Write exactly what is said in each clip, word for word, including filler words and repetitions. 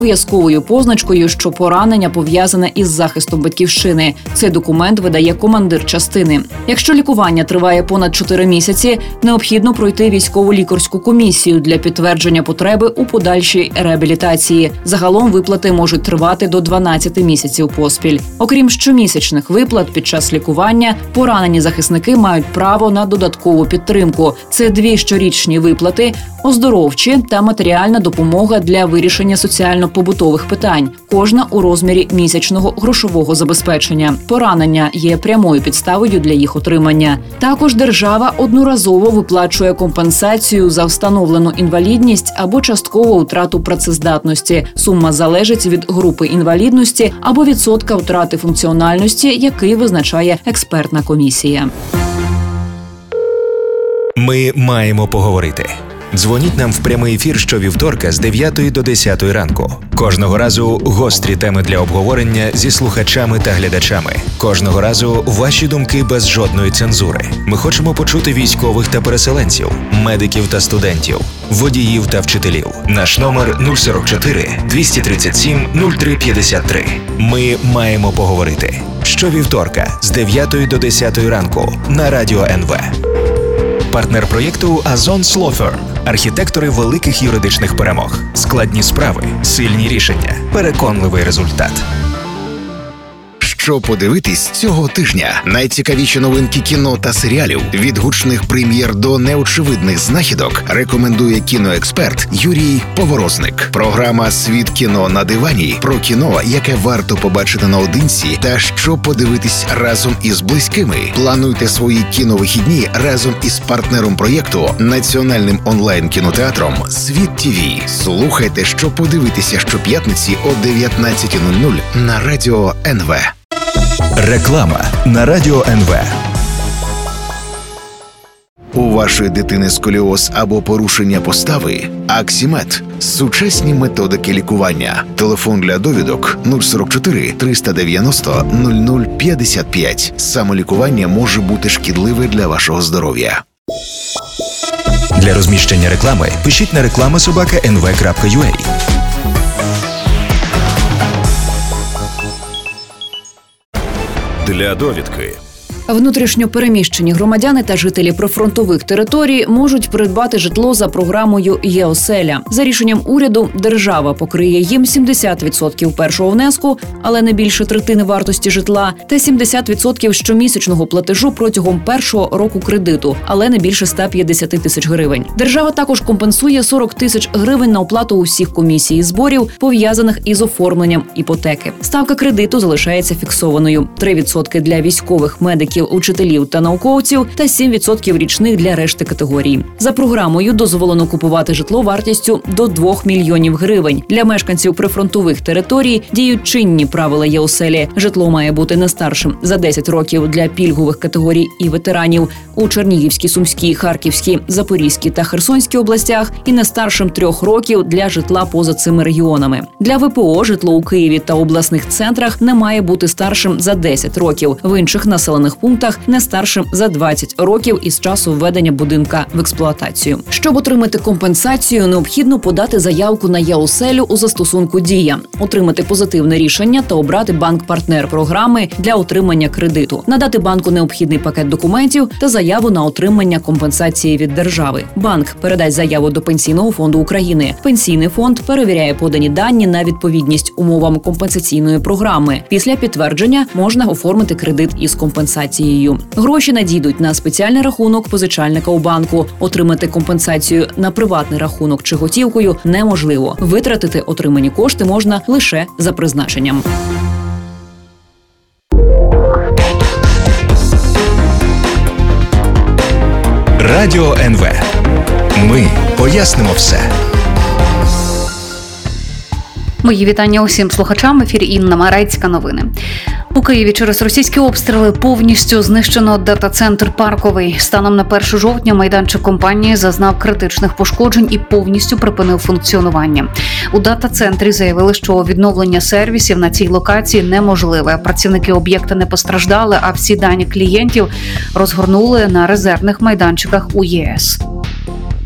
обов'язковою позначкою, що поранення пов'язане із захистом батьківщини. Цей документ видає командир частини. Якщо лікування триває понад чотири місяці, необхідно пройти військово-лікарську комісію для підтвердження потреби у подальшій реабілітації. Загалом виплати можуть тривати до дванадцяти місяців поспіль. Окрім щомісячних виплат під час лікування, поранені захисники мають право на додаткову підтримку. Це дві щорічні виплати, оздоровчі та матеріальна допомога для вирішення соціально-побутових питань, кожна у розмірі місячного грошового забезпечення. Поранення є прямою підставою для їх отримання. Також держава одноразово виплачує компенсацію за встановлену інвалідність або часткову втрату працездатності. Сума залежить від групи інвалідності або відсотка втрати функціональності, який визначає експертна комісія. Ми маємо поговорити. Дзвоніть нам в прямий ефір щовівторка з дев'ятої до десятої ранку. Кожного разу гострі теми для обговорення зі слухачами та глядачами. Кожного разу ваші думки без жодної цензури. Ми хочемо почути військових та переселенців, медиків та студентів, водіїв та вчителів. Наш номер нуль сорок чотири двісті тридцять сім нуль три п'ятдесят три. Ми маємо поговорити. Щовівторка з дев'ятої до десятої ранку на Радіо ен ве. Партнер проєкту Azons Law Firm. Архітектори великих юридичних перемог. Складні справи, сильні рішення, переконливий результат. Що подивитись цього тижня? Найцікавіші новинки кіно та серіалів, від гучних прем'єр до неочевидних знахідок, рекомендує кіноексперт Юрій Поворозник. Програма «Світ кіно на дивані» про кіно, яке варто побачити наодинці та що подивитись разом із близькими. Плануйте свої кіновихідні разом із партнером проєкту, національним онлайн-кінотеатром «Світ ТІВІ». Слухайте, що подивитися щоп'ятниці о дев'ятнадцятій нуль нуль на Радіо ен ве. Реклама на Радіо ен ве. У вашої дитини сколіоз або порушення постави? Аксімед. Сучасні методики лікування. Телефон для довідок нуль сорок чотири триста дев'яносто нуль нуль п'ятдесят п'ять. Самолікування може бути шкідливе для вашого здоров'я. Для розміщення реклами пишіть на реклама собака ен ве крапка ю а. Для довідки. Внутрішньо переміщені громадяни та жителі прифронтових територій можуть придбати житло за програмою «Є-оселя». За рішенням уряду, держава покриє їм сімдесят відсотків першого внеску, але не більше третини вартості житла, та сімдесят відсотків щомісячного платежу протягом першого року кредиту, але не більше ста п'ятдесят тисяч гривень. Держава також компенсує сорок тисяч гривень на оплату усіх комісій і зборів, пов'язаних із оформленням іпотеки. Ставка кредиту залишається фіксованою – три відсотки для військових, медиків, учителів та науковців та сім відсотків річних для решти категорій. За програмою дозволено купувати житло вартістю до двох мільйонів гривень. Для мешканців прифронтових територій діють чинні правила Є-оселі. Житло має бути не старшим за десять років для пільгових категорій і ветеранів у Чернігівській, Сумській, Харківській, Запорізькій та Херсонській областях і не старшим трьох років для житла поза цими регіонами. Для ве пе о житло у Києві та обласних центрах не має бути старшим за десять років. В інших населених пунктах не старшим за двадцять років із часу введення будинка в експлуатацію. Щоб отримати компенсацію, необхідно подати заявку на Є-оселю у застосунку «Дія», отримати позитивне рішення та обрати банк-партнер програми для отримання кредиту, надати банку необхідний пакет документів та заяву на отримання компенсації від держави. Банк передасть заяву до Пенсійного фонду України. Пенсійний фонд перевіряє подані дані на відповідність умовам компенсаційної програми. Після підтвердження можна оформити кредит із компенсацією. Гроші надійдуть на спеціальний рахунок позичальника у банку. Отримати компенсацію на приватний рахунок чи готівкою неможливо. Витратити отримані кошти можна лише за призначенням. Радіо ен ве. Ми пояснимо все. Мої вітання усім слухачам. В ефірі Інна Марецька. Новини. У Києві через російські обстріли повністю знищено дата-центр «Парковий». Станом на перше жовтня майданчик компанії зазнав критичних пошкоджень і повністю припинив функціонування. У дата-центрі заявили, що відновлення сервісів на цій локації неможливе. Працівники об'єкта не постраждали, а всі дані клієнтів розгорнули на резервних майданчиках у ЄС.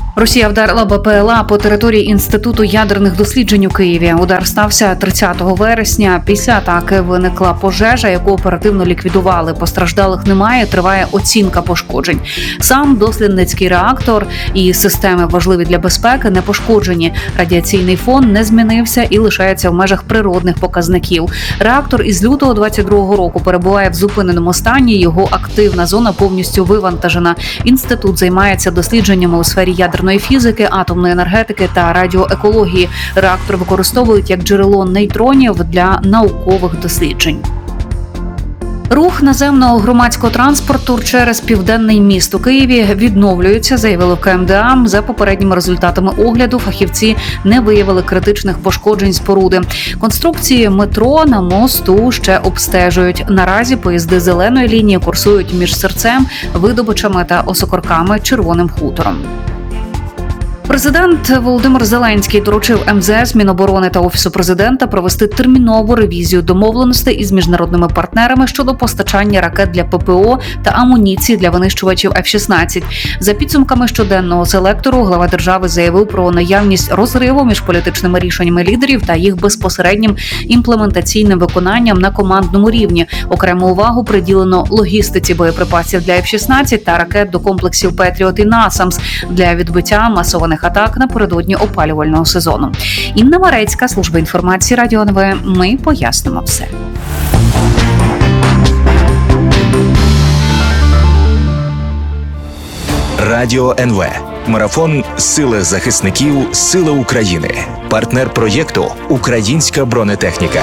Росія вдарила БПЛА по території Інституту ядерних досліджень у Києві. Удар стався тридцятого вересня. Після атаки виникла пожежа, яку оперативно ліквідували. Постраждалих немає, триває оцінка пошкоджень. Сам дослідницький реактор і системи, важливі для безпеки, не пошкоджені. Радіаційний фон не змінився і лишається в межах природних показників. Реактор із лютого двадцять другого року перебуває в зупиненому стані. Його активна зона повністю вивантажена. Інститут займається дослідженнями у сфері ядерної фізики, атомної енергетики та радіоекології. Реактор використовують як джерело нейтронів для наукових досліджень. Рух наземного громадського транспорту через Південний міст у Києві відновлюється, заявили в КМДА. За попередніми результатами огляду фахівці не виявили критичних пошкоджень споруди. Конструкції метро на мосту ще обстежують. Наразі поїзди зеленої лінії курсують між Серцем, Видобичами та Осокорками, Червоним хутором. Президент Володимир Зеленський доручив ем зе ес, Міноборони та Офісу президента провести термінову ревізію домовленостей із міжнародними партнерами щодо постачання ракет для пе пе о та амуніції для винищувачів еф шістнадцять. За підсумками щоденного селектору глава держави заявив про наявність розриву між політичними рішеннями лідерів та їх безпосереднім імплементаційним виконанням на командному рівні. Окрему увагу приділено логістиці боєприпасів для еф шістнадцять та ракет до комплексів Петріот і Насамс для відбиття масованих атак напередодні опалювального сезону. Інна Марецька, служба інформації Радіо ен ве. Ми пояснимо все. Радіо ен ве. Марафон «Сили захисників. Сили України». Партнер проєкту «Українська бронетехніка».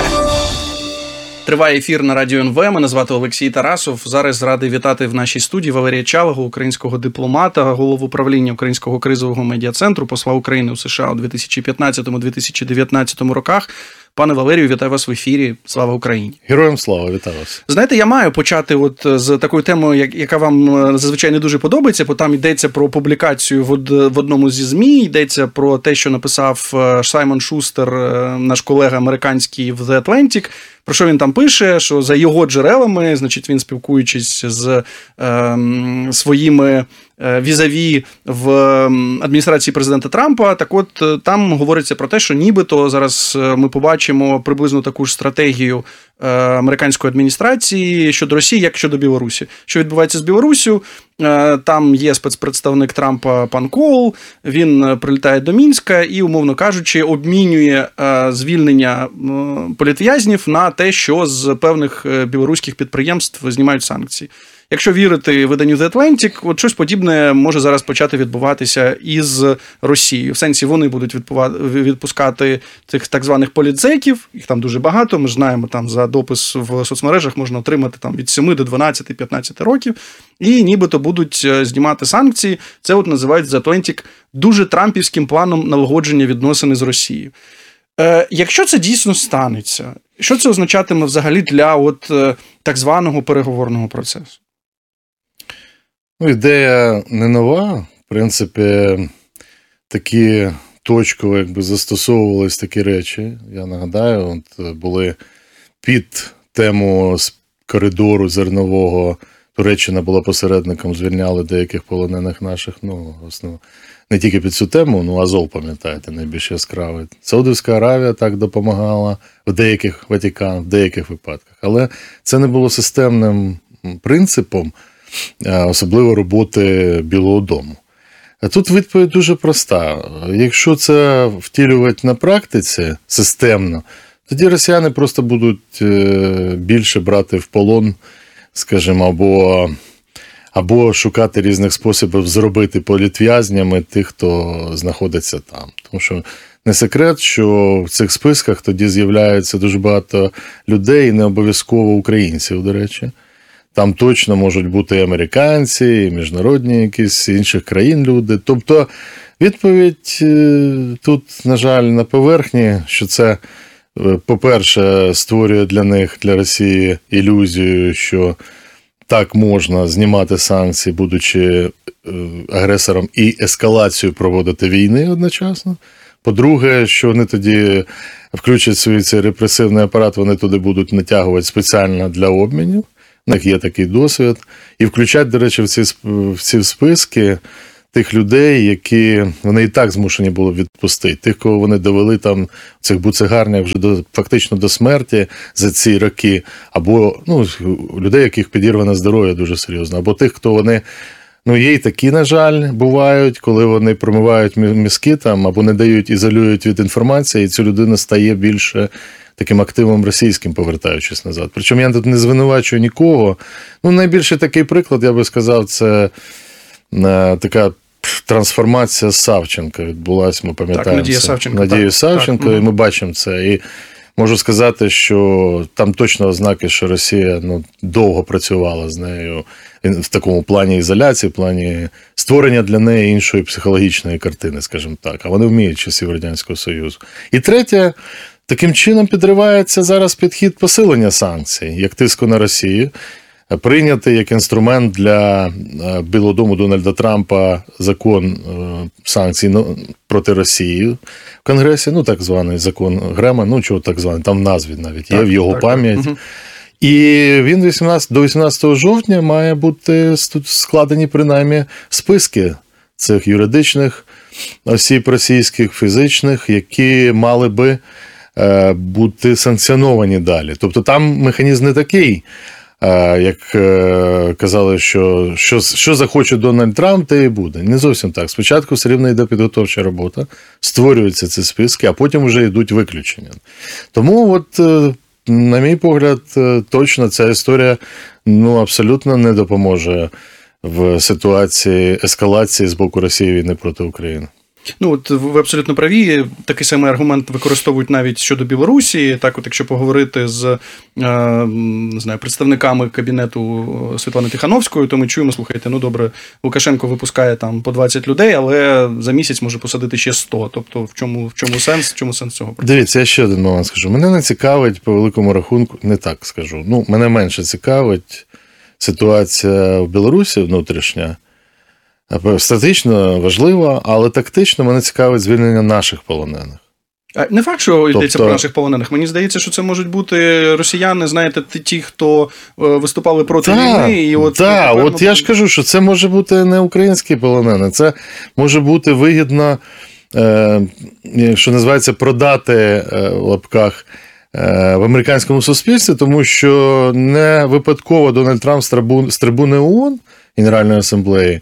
Триває ефір на Радіо ен ве. Мене звати Олексій Тарасов. Зараз радий вітати в нашій студії Валерія Чалого, українського дипломата, голову управління Українського кризового медіа-центру, посла України у США у дві тисячі п'ятнадцятому - дві тисячі дев'ятнадцятому роках. Пане Валерію, вітаю вас в ефірі. Слава Україні! Героям слава, вітаю вас. Знаєте, я маю почати от з такою темою, яка вам зазвичай не дуже подобається, бо там йдеться про публікацію в одному зі ЗМІ, йдеться про те, що написав Саймон Шустер, наш колега американський в The Atlantic. Про що він там пише, що за його джерелами, значить, він, спілкуючись з е, своїми е, візаві в адміністрації президента Трампа, так от там говориться про те, що нібито зараз ми побачимо приблизно таку ж стратегію е, американської адміністрації щодо Росії, як щодо Білорусі. Що відбувається з Білоруссю? Е, там є спецпредставник Трампа пан Коул, він прилітає до Мінська і, умовно кажучи, обмінює е, звільнення е, політв'язнів на те, що з певних білоруських підприємств знімають санкції. Якщо вірити виданню The Atlantic, от щось подібне може зараз почати відбуватися із Росією. В сенсі вони будуть відпускати цих так званих політзеків, їх там дуже багато, ми ж знаємо, там за допис в соцмережах можна отримати там від семи до дванадцяти - п'ятнадцяти років, і нібито будуть знімати санкції. Це от називають The Atlantic дуже трампівським планом налагодження відносин з Росією. Е, якщо це дійсно станеться, що це означатиме взагалі для от так званого переговорного процесу? Ну, ідея не нова. В принципі, такі точково якби застосовувались такі речі. Я нагадаю, от були під тему коридору зернового. Туреччина була посередником, звільняли деяких полонених наших, ну, основно, не тільки під цю тему, ну, Азов, пам'ятаєте, найбільш яскравий. Саудівська Аравія так допомагала в деяких, Ватикан, в деяких випадках. Але це не було системним принципом, особливо роботи Білого дому. А тут відповідь дуже проста. Якщо це втілювати на практиці системно, тоді росіяни просто будуть більше брати в полон, скажімо, або, або шукати різних способів зробити політв'язнями тих, хто знаходиться там. Тому що не секрет, що в цих списках тоді з'являється дуже багато людей, не обов'язково українців, до речі. Там точно можуть бути і американці, і міжнародні якісь інших країн люди. Тобто відповідь тут, на жаль, на поверхні, що це, по-перше, створює для них, для Росії ілюзію, що так можна знімати санкції, будучи агресором, і ескалацію проводити війни одночасно. По-друге, що вони тоді включать свій цей репресивний апарат, вони туди будуть натягувати спеціально для обмінів. У них є такий досвід. І включать, до речі, в ці, в ці списки тих людей, які вони і так змушені були відпустити. Тих, кого вони довели там в цих буцегарнях вже до, фактично до смерті за ці роки. Або ну, людей, яких підірване здоров'я дуже серйозно. Або тих, хто вони... Ну, є й такі, на жаль, бувають, коли вони промивають мізки там, або не дають, ізолюють від інформації, і ця людина стає більше таким активом російським, повертаючись назад. Причому я тут не звинувачую нікого. Ну, найбільший такий приклад, я би сказав, це е, така трансформація Савченка відбулася, ми пам'ятаємо. Так, Надія Савченко. Надію Савченко, так. І ми бачимо це. І можу сказати, що там точно ознаки, що Росія ну, довго працювала з нею в такому плані ізоляції, в плані створення для неї іншої психологічної картини, скажімо так. А вони вміють часів Радянського Союзу. І третє, таким чином підривається зараз підхід посилення санкцій, як тиску на Росію, прийнятий як інструмент для Білого дому Дональда Трампа закон санкцій проти Росії в Конгресі, ну так званий закон Грема, ну чого так званий, там в назві навіть є, так, в його так, пам'ять. Угу. І він вісімнадцятого, до вісімнадцятого жовтня має бути складені принаймні списки цих юридичних осіб російських, фізичних, які мали би бути санкціоновані далі. Тобто там механізм не такий, як казали, що, що, що захоче Дональд Трамп, те і буде. Не зовсім так. Спочатку все рівно йде підготовча робота, створюються ці списки, а потім вже йдуть виключення. Тому от, на мій погляд, точно ця історія ну, абсолютно не допоможе в ситуації ескалації з боку Росії війни проти України. Ну, от ви абсолютно праві. Такий самий аргумент використовують навіть щодо Білорусі. Так, от якщо поговорити з е, не знаю, представниками кабінету Світлани Тихановської, то ми чуємо, слухайте, ну добре, Лукашенко випускає там по двадцять людей, але за місяць може посадити ще сто. Тобто в чому, в чому сенс? В чому сенс цього процесу? Дивіться, я ще один момент скажу. Мене не цікавить по великому рахунку, не так скажу. Ну, мене менше цікавить ситуація в Білорусі внутрішня. Стратегічно важливо, але тактично мене цікавить звільнення наших полонених. Не факт, що йдеться тобто... про наших полонених. Мені здається, що це можуть бути росіяни, знаєте, ті, хто виступали проти та, війни. І от, та, напевно... от я ж кажу, що це може бути не українські полонені, це може бути вигідно, е, що називається, продати е, в лапках е, в американському суспільстві, тому що не випадково Дональд Трамп з трибуни, з трибуни ООН, Генеральної асамблеї,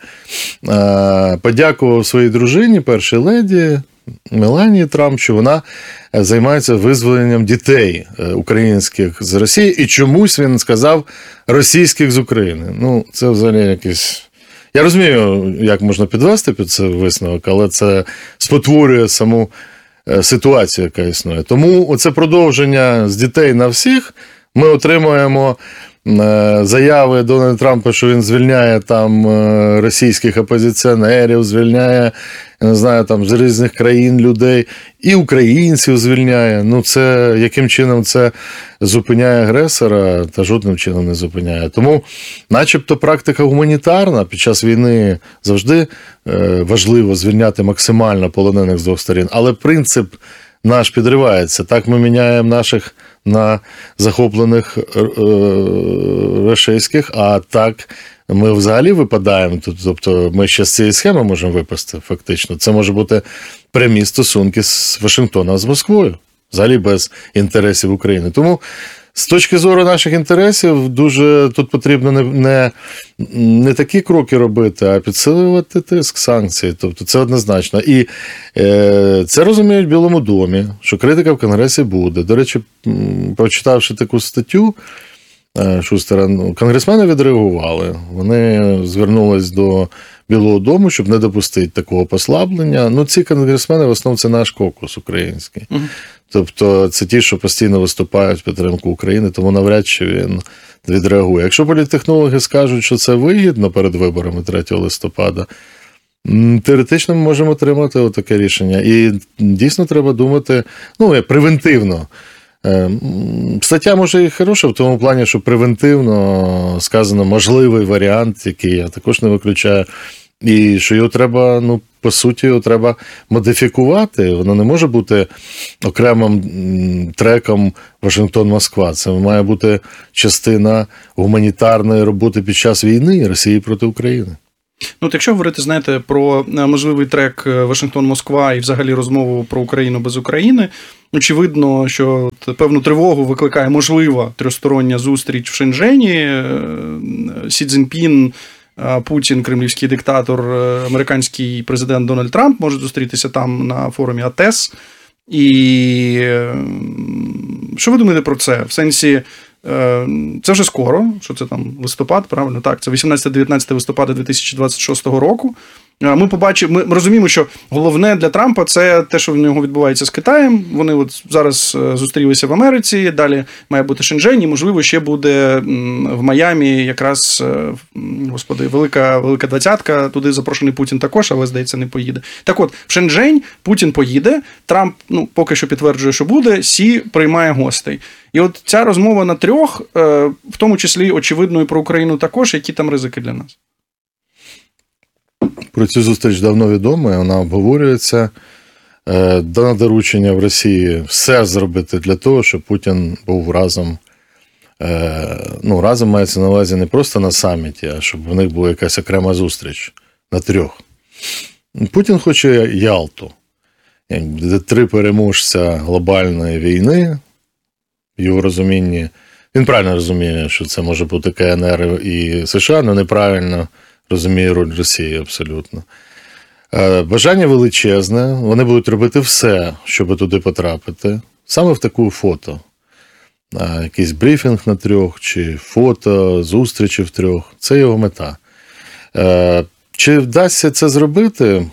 подякував своїй дружині, першій леді Меланії Трамп, що вона займається визволенням дітей українських з Росії, і чомусь він сказав російських з України. Ну, це взагалі якийсь... Я розумію, як можна підвести під це висновок, але це спотворює саму ситуацію, яка існує. Тому оце продовження з дітей на всіх ми отримуємо заяви Дональда Трампа, що він звільняє там російських опозиціонерів, звільняє, я не знаю, там з різних країн людей, і українців звільняє. Ну, це, яким чином це зупиняє агресора, та жодним чином не зупиняє. Тому, начебто, практика гуманітарна, під час війни завжди важливо звільняти максимально полонених з двох сторін, але принцип наш підривається. Так ми міняємо наших на захоплених рашистських, а так ми взагалі випадаємо. Тобто ми ще з цієї схеми можемо випасти, фактично. Це може бути прямі стосунки з Вашингтоном, з Москвою. Взагалі без інтересів України. Тому з точки зору наших інтересів дуже тут потрібно не, не, не такі кроки робити, а підсилювати тиск, санкції. Тобто це однозначно. І е, це розуміють в Білому домі, що критика в Конгресі буде. До речі, прочитавши таку статтю Шустера, ну, конгресмени відреагували. Вони звернулись до Білого дому, щоб не допустити такого послаблення. Ну, ці конгресмени, в основному, це наш кокус український. Угу. Тобто це ті, що постійно виступають в підтримку України, тому навряд чи він відреагує. Якщо політтехнологи скажуть, що це вигідно перед виборами третього листопада, теоретично ми можемо отримати отаке рішення. І дійсно треба думати, ну, превентивно. Стаття, може, і хороша в тому плані, що превентивно сказано можливий варіант, який я також не виключаю, і що його треба, ну, по суті, його треба модифікувати. Воно не може бути окремим треком Вашингтон-Москва. Це має бути частина гуманітарної роботи під час війни Росії проти України. Ну, от якщо говорити, знаєте, про можливий трек Вашингтон-Москва і взагалі розмову про Україну без України, очевидно, що певну тривогу викликає можлива трьохстороння зустріч в Шенжені. Сі Цзіньпін, Путін, кремлівський диктатор, американський президент Дональд Трамп можуть зустрітися там на форумі АТЕС. І що ви думаєте про це? В сенсі, це вже скоро, що це там листопад, правильно? Так, це вісімнадцяте-дев'ятнадцяте листопада дві тисячі двадцять шостого року. Ми побачимо, ми розуміємо, що головне для Трампа це те, що в нього відбувається з Китаєм. Вони от зараз зустрілися в Америці, далі має бути Шенжень, і, можливо, ще буде в Майамі якраз, господи, велика, велика двадцятка, туди запрошений Путін також, але, здається, не поїде. Так от, в Шенжень Путін поїде, Трамп, ну, поки що підтверджує, що буде, Сі приймає гостей. І от ця розмова на трьох, в тому числі, очевидно, і про Україну також, які там ризики для нас? Про цю зустріч давно відомо, вона обговорюється. Дано доручення в Росії все зробити для того, щоб Путін був разом. Ну, разом мається на увазі не просто на саміті, а щоб в них була якась окрема зустріч на трьох. Путін хоче Ялту, де три переможця глобальної війни, в його розумінні. Він правильно розуміє, що це може бути К Н Р і США, але неправильно розуміє роль Росії абсолютно. Бажання величезне, вони будуть робити все, щоб туди потрапити. Саме в таку фото. Якийсь брифінг на трьох, чи фото, зустрічі в трьох. Це його мета. Чи вдасться це зробити?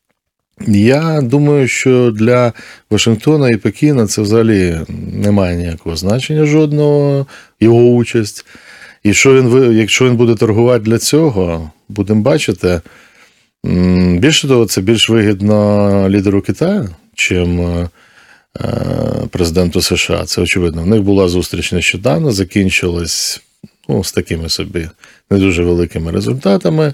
Я думаю, що для Вашингтона і Пекіна це взагалі не має ніякого значення жодного, його участь. І що він, якщо він буде торгувати для цього, будемо бачити. Більше того, це більш вигідно лідеру Китаю, чим президенту США. Це очевидно. В них була зустріч нещодавно, закінчилась, ну, з такими собі не дуже великими результатами.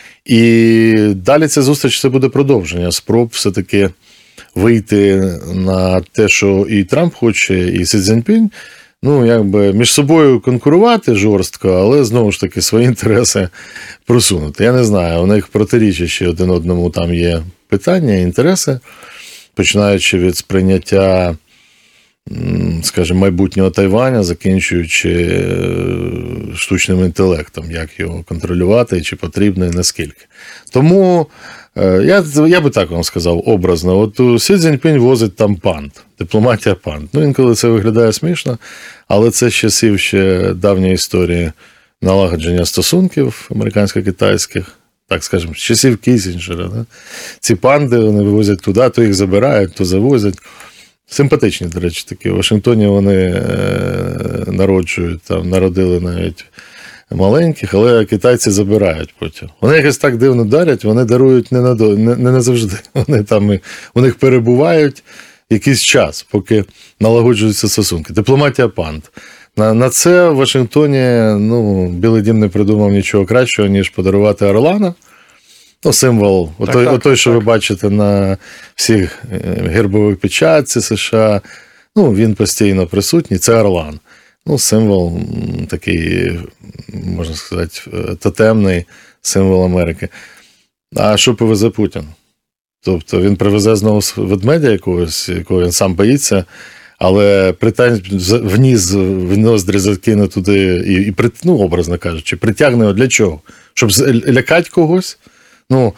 І далі ця зустріч це буде продовження спроб все-таки вийти на те, що і Трамп хоче, і Сі Цзіньпін, ну, якби між собою конкурувати жорстко, але, знову ж таки, свої інтереси просунути. Я не знаю, у них протирічачі один одному там є питання, інтереси, починаючи від сприйняття, скажімо, майбутнього Тайваня, закінчуючи штучним інтелектом, як його контролювати, чи потрібно, і наскільки. Тому я, я би так вам сказав образно, от Сі Цзіньпінь возить там панд, дипломатія панд. Ну, інколи це виглядає смішно, але це з часів ще давньої історії налагодження стосунків американсько-китайських, так скажемо, з часів Кісінджера. Да? Ці панди, вони вивозять туди, то їх забирають, то завозять. Симпатичні, до речі, такі. У Вашингтоні вони народжують, там, народили навіть маленьких, але китайці забирають потім. Вони якось так дивно дарять, вони дарують не, надо, не, не назавжди. Вони там, у них перебувають якийсь час, поки налагоджуються стосунки. Дипломатія панд. На, на це в Вашингтоні, ну, Білий дім не придумав нічого кращого, ніж подарувати орлана. Ну, символ, так, отой, так, отой, що так. Ви бачите на всіх гербових печатці США, ну, він постійно присутній, це орлан. Ну, символ такий, можна сказати, тотемний символ Америки. А що повезе Путін? Тобто він привезе знову ведмедя якогось, якого він сам боїться, але вніс, в ноздрі закине туди, і, і, ну, образно кажучи, притягне його для чого? Щоб лякати когось? Ну,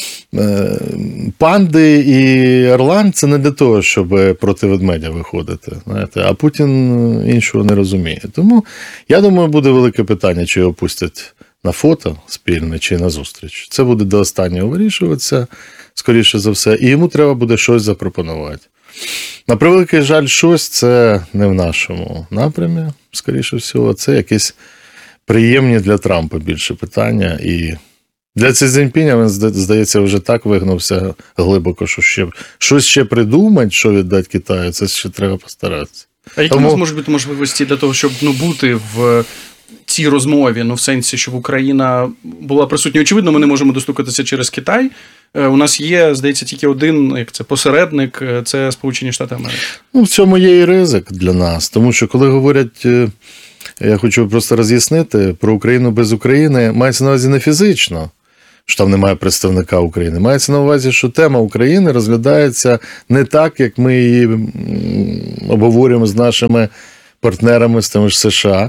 панди і орлан – це не для того, щоб проти ведмедя виходити. Знаєте? А Путін іншого не розуміє. Тому, я думаю, буде велике питання, чи його пустять на фото спільне, чи на зустріч. Це буде до останнього вирішуватися, скоріше за все, і йому треба буде щось запропонувати. На превеликий жаль, щось – це не в нашому напрямі, скоріше всього. Це якісь приємні для Трампа більше питання, і для Сі Цзіньпіня він, здається, вже так вигнувся глибоко, що ще, щось ще придумати, що віддати Китаю, це ще треба постаратися. А які Тому... у нас можуть бути можливості для того, щоб, ну, бути в цій розмові, ну, в сенсі, щоб Україна була присутня? Очевидно, ми не можемо достукатися через Китай. У нас є, здається, тільки один, як це, посередник, це Сполучені Штати Америки. Ну, в цьому є і ризик для нас, тому що коли говорять, я хочу просто роз'яснити, про Україну без України, мається на увазі не фізично. що там немає представника України. Мається на увазі, що тема України розглядається не так, як ми її обговорюємо з нашими партнерами, з тими ж США.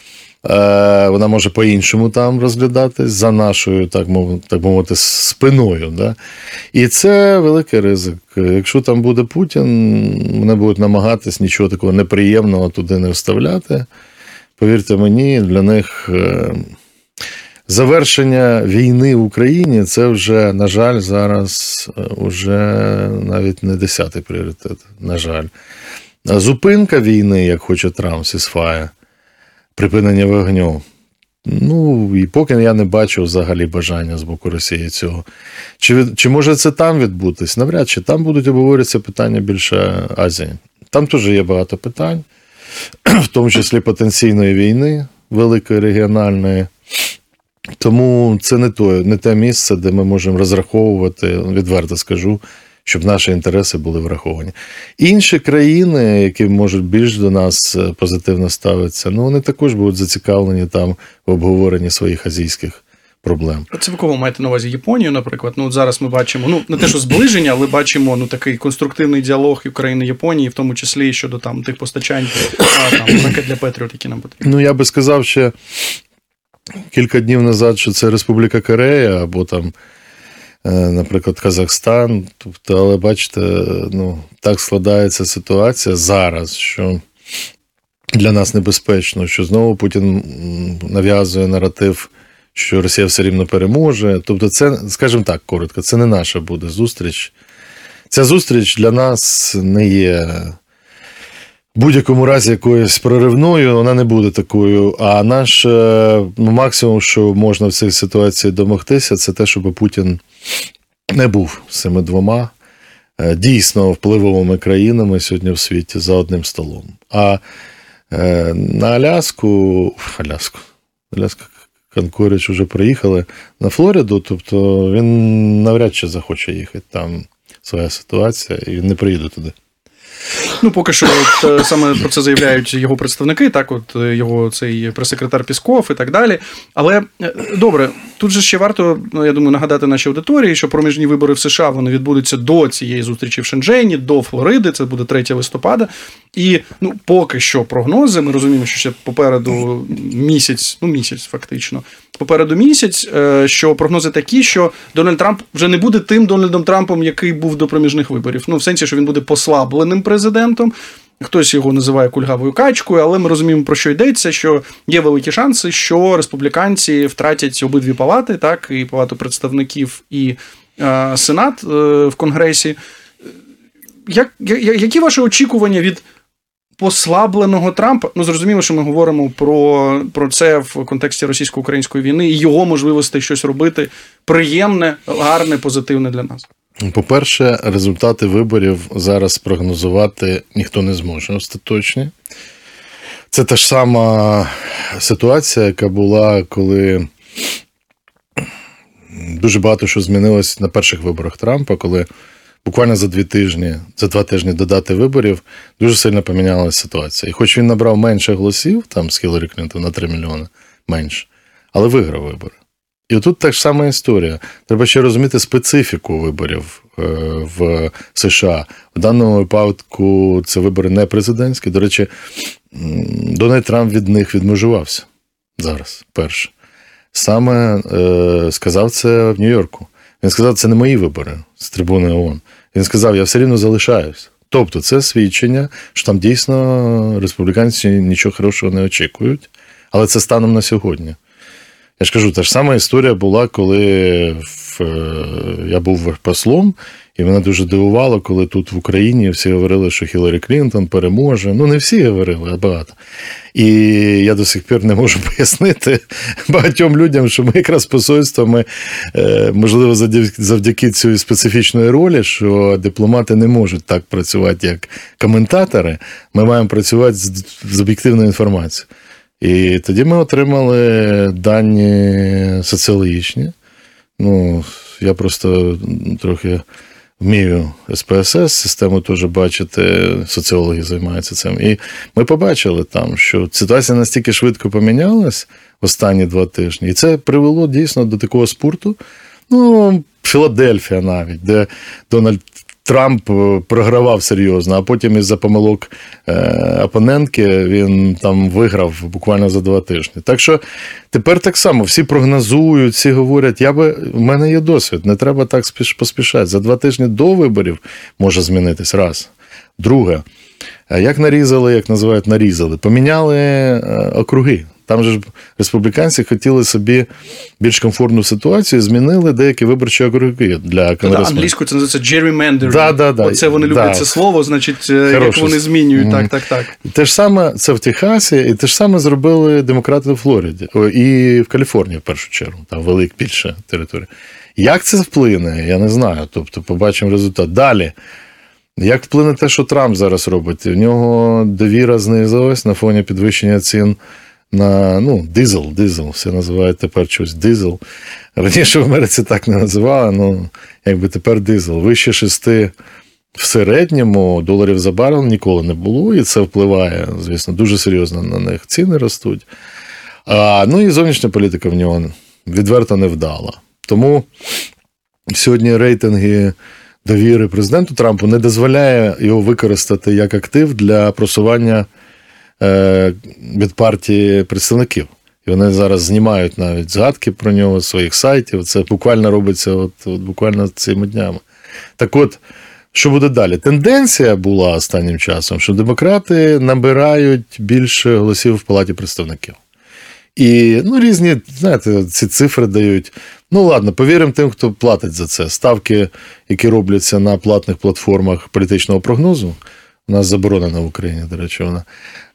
Вона може по-іншому там розглядатись, за нашою, так мовити, так мовити, спиною. Да? І це великий ризик. Якщо там буде Путін, вони будуть намагатись нічого такого неприємного туди не вставляти. Повірте мені, для них завершення війни в Україні – це вже, на жаль, зараз вже навіть не десятий пріоритет, на жаль. Зупинка війни, як хоче Трамп, сісфає, припинення вогню. Ну, і поки я не бачу взагалі бажання з боку Росії цього. Чи, чи може це там відбутись? Навряд чи. Там будуть обговорюватися питання більше Азії. Там теж є багато питань, в тому числі потенційної війни, великої регіональної. Тому це не, то, не те місце, де ми можемо розраховувати, відверто скажу, щоб наші інтереси були враховані. Інші країни, які можуть більш до нас позитивно ставитися, ну вони також будуть зацікавлені там в обговоренні своїх азійських проблем. Це ви кого маєте на увазі? Японію, наприклад? Ну, от зараз ми бачимо, ну, не те, що зближення, але бачимо ну, такий конструктивний діалог і України і Японії, в тому числі щодо там, тих постачань а, там, ракет для Петріот, які нам потрібні. Ну, я би сказав ще кілька днів назад, що це Республіка Корея, або там, наприклад, Казахстан. Тобто, але бачите, ну, так складається ситуація зараз, що для нас небезпечно, що знову Путін нав'язує наратив, що Росія все рівно переможе. Тобто це, скажімо так, коротко, це не наша буде зустріч. Ця зустріч для нас не є в будь-якому разі якоюсь проривною, вона не буде такою. А наш ну, максимум, що можна в цій ситуації домогтися, це те, щоб Путін не був з цими двома дійсно впливовими країнами сьогодні в світі за одним столом. А на Аляску, Аляску, Аляска, Конкоріч вже приїхали на Флориду, тобто він навряд чи захоче їхати, там своя ситуація, і він не приїде туди. Ну, поки що от, саме про це заявляють його представники, так, от його цей прес-секретар Пісков і так далі. Але, добре, тут же ще варто, я думаю, нагадати нашій аудиторії, що проміжні вибори в США, вони відбудуться до цієї зустрічі в Шенджені, до Флориди, це буде третього листопада. І, ну, поки що прогнози, ми розуміємо, що ще попереду місяць, ну, місяць фактично, попереду місяць, що прогнози такі, що Дональд Трамп вже не буде тим Дональдом Трампом, який був до проміжних виборів. Ну, в сенсі, що він буде послабленим президентом. Хтось його називає кульгавою качкою, але ми розуміємо, про що йдеться, що є великі шанси, що республіканці втратять обидві палати, так, і палату представників, і е, Сенат е, в Конгресі. Як, я, які ваші очікування від послабленого Трампа? Ну, зрозуміло, що ми говоримо про, про це в контексті російсько-української війни і його можливостей щось робити приємне, гарне, позитивне для нас. По-перше, результати виборів зараз прогнозувати ніхто не зможе остаточні. Це та ж сама ситуація, яка була, коли дуже багато що змінилось на перших виборах Трампа, коли буквально за дві тижні, за два тижні до дати виборів дуже сильно помінялася ситуація. І хоч він набрав менше голосів, там з Хіларі Клінтон на три мільйони менше, але виграв вибори. І отут так ж сама історія. Треба ще розуміти специфіку виборів в США. В даному випадку це вибори не президентські. До речі, Дональд Трамп від них відмежувався зараз, перше. Саме е, сказав це в Нью-Йорку. Він сказав, це не мої вибори з трибуни ООН. Він сказав, я все рівно залишаюсь. Тобто це свідчення, що там дійсно республіканці нічого хорошого не очікують. Але це станом на сьогодні. Я ж кажу, та ж сама історія була, коли в, я був послом, і мене дуже дивувало, коли тут в Україні всі говорили, що Хіларі Клінтон переможе. Ну, не всі говорили, а багато. І я до сих пір не можу пояснити багатьом людям, що ми якраз посольствами, можливо, завдяки цій специфічної ролі, що дипломати не можуть так працювати, як коментатори, ми маємо працювати з, з об'єктивною інформацією. І тоді ми отримали дані соціологічні. Ну, я просто трохи вмію ес пе ес ес, систему теж бачити, соціологи займаються цим. І ми побачили там, що ситуація настільки швидко помінялась останні два тижні, і це привело дійсно до такого спорту. Ну, Філадельфія навіть, де Дональд Трамп програвав серйозно, а потім із-за помилок е, опонентки він там виграв буквально за два тижні. Так що тепер так само, всі прогнозують, всі говорять, я би, в мене є досвід, не треба так спіш, поспішати. За два тижні до виборів може змінитись, раз. Друге, як нарізали, як називають нарізали, поміняли е, округи. Там же ж республіканці хотіли собі більш комфортну ситуацію, змінили деякі виборчі округи для конгресменів. Англійською це називається gerrymandering. Да, да, да. Оце вони люблять да. це слово, значить, Хороше. як вони змінюють. Mm-hmm. Так, так, так. Те ж саме, це в Техасі, і те ж саме зробили демократи в Флориді. І в Каліфорнії, в першу чергу. Там велика, більша територія. Як це вплине, я не знаю. Тобто, побачимо результат. Далі. Як вплине те, що Трамп зараз робить? У нього довіра знизилась на фоні підвищення цін на, ну, дизель, дизель, все називають тепер щось дизель. Раніше в Америці так не називали, ну, якби тепер дизель. Вище шести в середньому доларів за барел ніколи не було, і це впливає, звісно, дуже серйозно на них. Ціни ростуть. А, ну і зовнішня політика в нього відверто не вдала. Тому сьогодні рейтинги довіри президенту Трампу не дозволяє його використати як актив для просування від партії представників. І вони зараз знімають навіть згадки про нього з своїх сайтів. Це буквально робиться от, от буквально цими днями. Так от, що буде далі? Тенденція була останнім часом, що демократи набирають більше голосів в Палаті представників. І, ну, різні, знаєте, ці цифри дають. Ну, ладно, повіримо тим, хто платить за це. Ставки, які робляться на платних платформах політичного прогнозу, у нас заборонена в Україні, до речі, вона.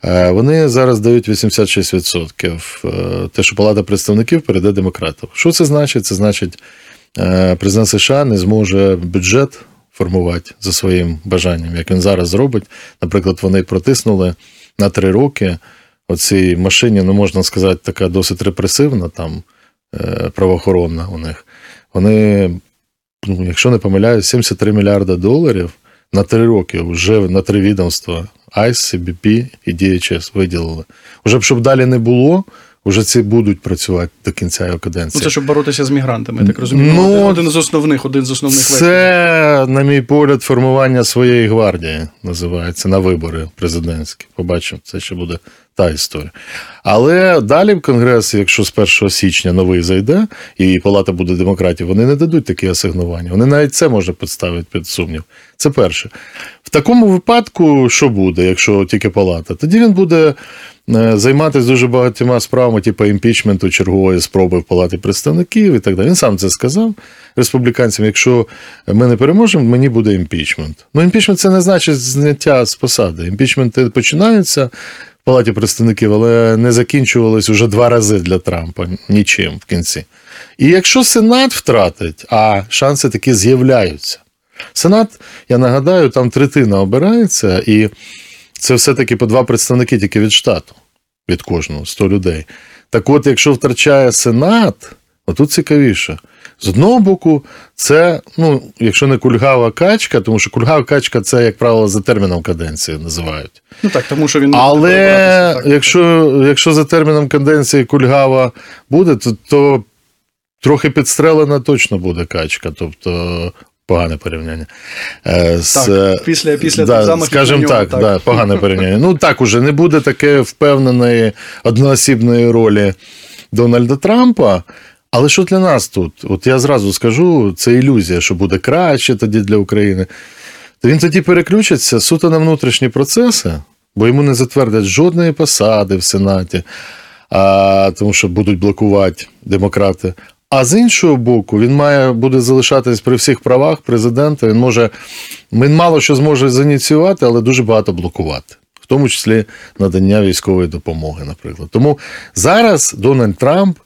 Вони зараз дають вісімдесят шість відсотків. Те, що Палата представників перейде демократам. Що це значить? Це значить, президент США не зможе бюджет формувати за своїм бажанням, як він зараз зробить. Наприклад, вони протиснули на три роки оцій машині, ну, можна сказати, така досить репресивна, там, правоохоронна у них. Вони, ну, якщо не помиляюсь, сімдесят три мільярда доларів на три роки вже на три відомства айс, сі бі пі і ді ейч ес виділили. Уже б, щоб далі не було, вже ці будуть працювати до кінця його каденції. Ну, це щоб боротися з мігрантами, я так розумію. Ну, один з основних, один з основних це, векторів. На мій погляд, формування своєї гвардії називається на вибори президентські. Побачимо, це ще буде та історія. Але далі в Конгрес, якщо з першого січня новий зайде, і Палата буде демократів, вони не дадуть такі асигнування. Вони навіть це можуть підставити під сумнів. Це перше. В такому випадку, що буде, якщо тільки Палата? Тоді він буде займатися дуже багатьма справами, типу імпічменту, чергової спроби в Палаті представників і так далі. Він сам це сказав республіканцям, якщо ми не переможемо, мені буде імпічмент. Ну, імпічмент – це не значить зняття з посади. Імпічменти починаються в Палаті представників, але не закінчувались уже два рази для Трампа нічим в кінці. І якщо Сенат втратить, а шанси такі з'являються. Сенат, я нагадаю, там третина обирається, і це все-таки по два представники тільки від штату, від кожного, сто людей. Так от, якщо втрачає Сенат, отут цікавіше. З одного боку, це, ну, якщо не кульгава качка, тому що кульгава качка – це, як правило, за терміном каденції називають. Ну так, тому що він... Але якщо, якщо за терміном каденції кульгава буде, то, то трохи підстрелена точно буде качка, тобто... Погане порівняння. З, так, після, після да, замахів скажімо на нього, так, так. Да, погане порівняння. Ну так уже не буде таке впевненої одноосібної ролі Дональда Трампа. Але що для нас тут? От я зразу скажу, це ілюзія, що буде краще тоді для України. То він тоді переключиться суто на внутрішні процеси, бо йому не затвердять жодної посади в Сенаті, а, тому що будуть блокувати демократи. А з іншого боку, він має буде залишатись при всіх правах президента. Він може, він мало що зможе зініціювати, але дуже багато блокувати. В тому числі надання військової допомоги, наприклад. Тому зараз Дональд Трамп,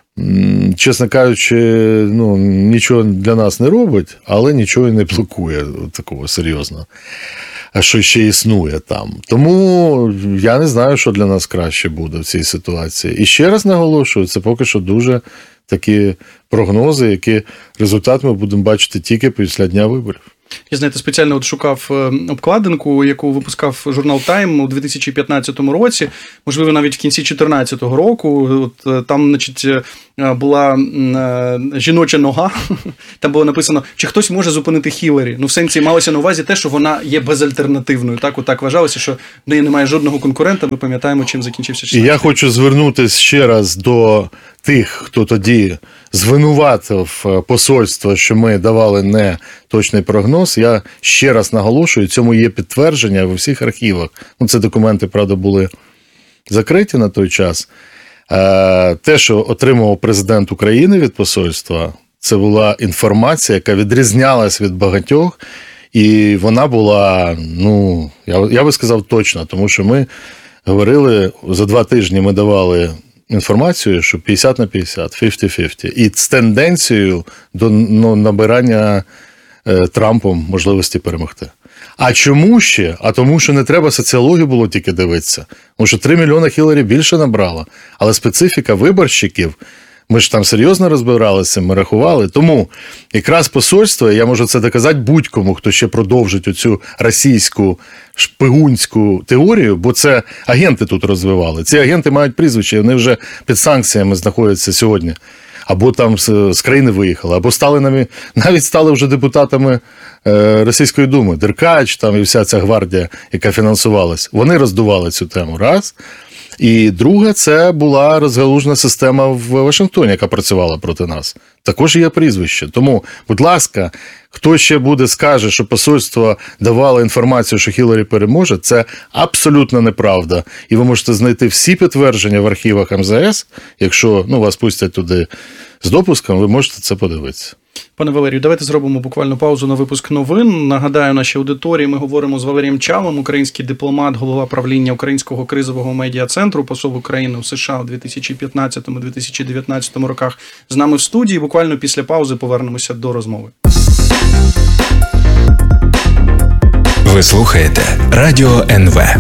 чесно кажучи, ну, нічого для нас не робить, але нічого і не блокує такого серйозного, а що ще існує там. Тому я не знаю, що для нас краще буде в цій ситуації. І ще раз наголошую, це поки що дуже такі прогнози, які результат ми будемо бачити тільки після дня виборів. Я, знаєте, спеціально от шукав обкладинку, яку випускав журнал Time у дві тисячі п'ятнадцятому році, можливо, навіть в кінці дві тисячі чотирнадцятого року. От, там, значить, була жіноча нога, там було написано, чи хтось може зупинити Хіларі. Ну, в сенсі малося на увазі те, що вона є безальтернативною. Так, отак вважалося, що в неї немає жодного конкурента. Ми пам'ятаємо, чим закінчився. І я хочу звернутися ще раз до тих, хто тоді звинуватив посольство, що ми давали не точний прогноз. Я ще раз наголошую, цьому є підтвердження в усіх архівах. Ну, це документи, правда, були закриті на той час. Те, що отримував президент України від посольства, це була інформація, яка відрізнялась від багатьох, і вона була, ну, я, я би сказав точно, тому що ми говорили, за два тижні ми давали інформацію, що п'ятдесят на п'ятдесят, п'ятдесят п'ятдесят. І з тенденцією до ну, набирання е, Трампом можливості перемогти. А чому ще? А тому, що не треба соціологію було тільки дивитися. Тому що три мільйони Хіларі більше набрала. Але специфіка виборщиків, ми ж там серйозно розбиралися, ми рахували. Тому якраз посольство, я можу це доказати будь-кому, хто ще продовжить оцю російську шпигунську теорію, бо це агенти тут розвивали. Ці агенти мають прізвище, вони вже під санкціями знаходяться сьогодні. Або там з країни виїхали, або стали навіть стали вже депутатами Російської Думи. Деркач там і вся ця гвардія, яка фінансувалась. Вони роздували цю тему. Раз. І друге, це була розгалужена система в Вашингтоні, яка працювала проти нас. Також є прізвище. Тому, будь ласка, хто ще буде скаже, що посольство давало інформацію, що Хіларі переможе, це абсолютно неправда. І ви можете знайти всі підтвердження в архівах ем зе ес, якщо ну, вас пустять туди з допуском, ви можете це подивитися. Пане Валерію, давайте зробимо буквально паузу на випуск новин. Нагадаю нашій аудиторії, ми говоримо з Валерієм Чалом, український дипломат, голова правління Українського кризового медіа-центру, посол України у США у дві тисячі п'ятнадцятому - дві тисячі дев'ятнадцятому роках. З нами в студії. Буквально після паузи повернемося до розмови. Ви слухаєте Радіо ен ве.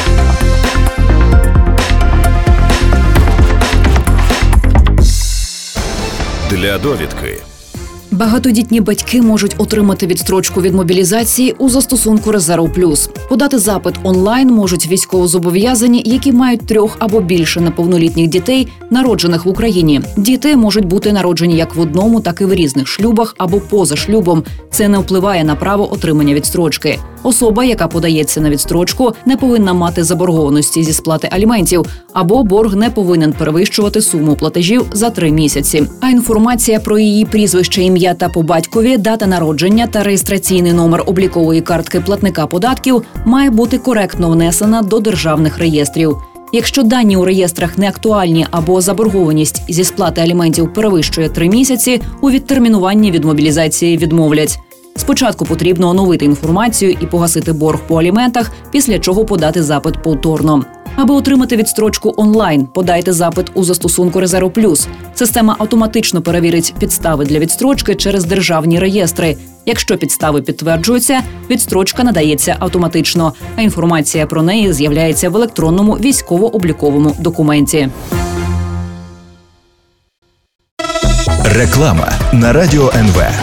Для довідки. Багатодітні батьки можуть отримати відстрочку від мобілізації у застосунку «Резерв Плюс». Подати запит онлайн можуть військовозобов'язані, які мають трьох або більше неповнолітніх дітей, народжених в Україні. Діти можуть бути народжені як в одному, так і в різних шлюбах або поза шлюбом. Це не впливає на право отримання відстрочки. Особа, яка подається на відстрочку, не повинна мати заборгованості зі сплати аліментів, або борг не повинен перевищувати суму платежів за три місяці. А інформація про її прізвище, ім'я та по батькові, дата народження та реєстраційний номер облікової картки платника податків має бути коректно внесена до державних реєстрів. Якщо дані у реєстрах не актуальні або заборгованість зі сплати аліментів перевищує три місяці, у відтермінуванні від мобілізації відмовлять. Спочатку потрібно оновити інформацію і погасити борг по аліментах, після чого подати запит повторно. Аби отримати відстрочку онлайн, подайте запит у застосунку «Резерв Плюс». Система автоматично перевірить підстави для відстрочки через державні реєстри. Якщо підстави підтверджуються, відстрочка надається автоматично, а інформація про неї з'являється в електронному військово-обліковому документі. Реклама на Радіо ен ве.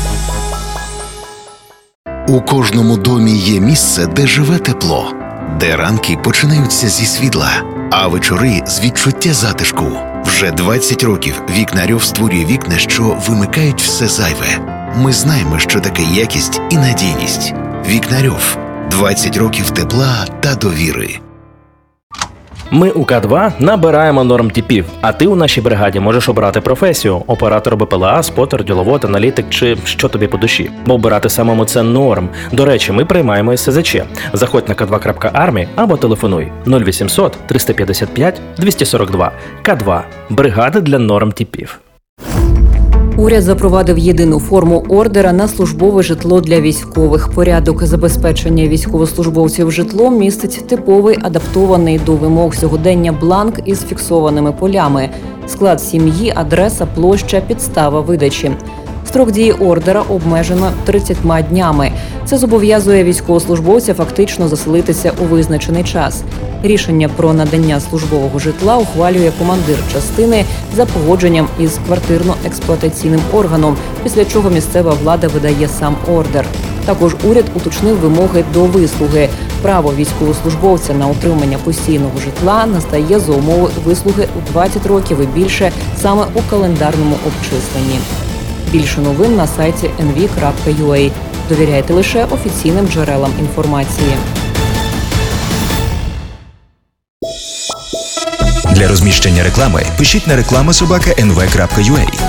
У кожному домі є місце, де живе тепло, де ранки починаються зі світла, а вечори – з відчуття затишку. Вже двадцять років Вікнарьов створює вікна, що вимикають все зайве. Ми знаємо, що таке якість і надійність. Вікнарьов – двадцять років тепла та довіри. Ми у Ка два набираємо нормтипів, а ти у нашій бригаді можеш обрати професію – оператор Б П Л А, спотер, діловод, аналітик чи що тобі по душі. Бо обирати самому – це норм. До речі, ми приймаємо ес зе че. Заходь на ка два крапка армі або телефонуй нуль вісімсот триста п'ятдесят п'ять двісті сорок два. Ка два – бригада для нормтипів. Уряд запровадив єдину форму ордера на службове житло для військових. Порядок забезпечення військовослужбовців житлом містить типовий, адаптований до вимог сьогодення бланк із фіксованими полями. Склад сім'ї, адреса, площа, підстава видачі. Строк дії ордера обмежено тридцятьма днями. Це зобов'язує військовослужбовця фактично заселитися у визначений час. Рішення про надання службового житла ухвалює командир частини за погодженням із квартирно-експлуатаційним органом, після чого місцева влада видає сам ордер. Також уряд уточнив вимоги до вислуги. Право військовослужбовця на отримання постійного житла настає за умови вислуги у двадцять років і більше саме у календарному обчисленні. Більше новин на сайті ен ві крапка ю а. Довіряйте лише офіційним джерелам інформації. Для розміщення реклами пишіть на реклама собака ен ве крапка ю а.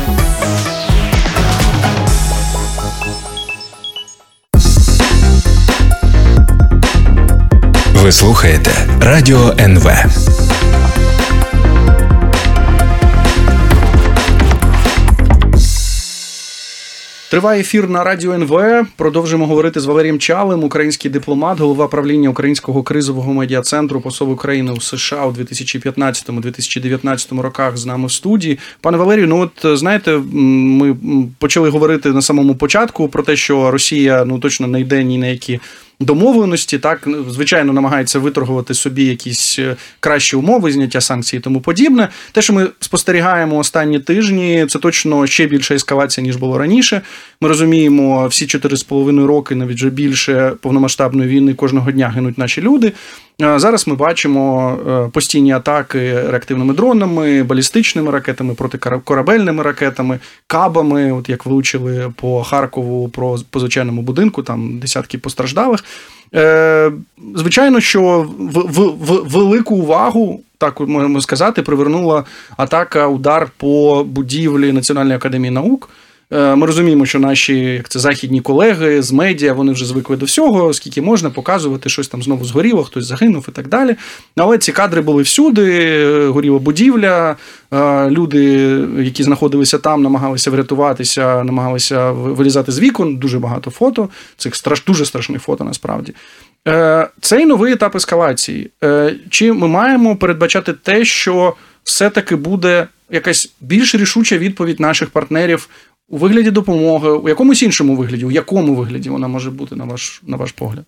Ви слухаєте Радіо ен ве. Триває ефір на Радіо ен ве. Продовжуємо говорити з Валерієм Чалим, український дипломат, голова правління Українського кризового медіа-центру, посол України у США у дві тисячі п'ятнадцятому - дві тисячі дев'ятнадцятому роках з нами в студії. Пане Валерію, ну от знаєте, ми почали говорити на самому початку про те, що Росія ну точно не йде ні на які домовленості, так, звичайно, намагається виторгувати собі якісь кращі умови, зняття санкцій і тому подібне. Те, що ми спостерігаємо останні тижні, це точно ще більша ескалація, ніж було раніше. Ми розуміємо, всі чотири з половиною роки, навіть вже більше повномасштабної війни, кожного дня гинуть наші люди. Зараз ми бачимо постійні атаки реактивними дронами, балістичними ракетами, протикорабельними ракетами, кабами, от як влучили по Харкову, по звичайному будинку, там десятки постраждалих. Звичайно, що в, в, в велику увагу, так можемо сказати, привернула атака, удар по будівлі Національної академії наук. Ми розуміємо, що наші, як це, західні колеги з медіа, вони вже звикли до всього, скільки можна показувати, щось там знову згоріло, хтось загинув і так далі. Але ці кадри були всюди, горіла будівля, люди, які знаходилися там, намагалися врятуватися, намагалися вилізати з вікон, дуже багато фото, цих страш, дуже страшних фото насправді. Цей новий етап ескалації. Чи ми маємо передбачати те, що все-таки буде якась більш рішуча відповідь наших партнерів у вигляді допомоги, у якомусь іншому вигляді, у якому вигляді вона може бути, на ваш, на ваш погляд?